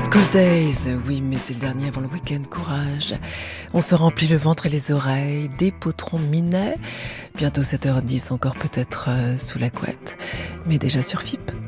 School Days, oui, mais c'est le dernier avant le week-end, courage. On se remplit le ventre et les oreilles, des potrons minets. Bientôt 7h10, encore peut-être sous la couette, mais déjà sur FIP.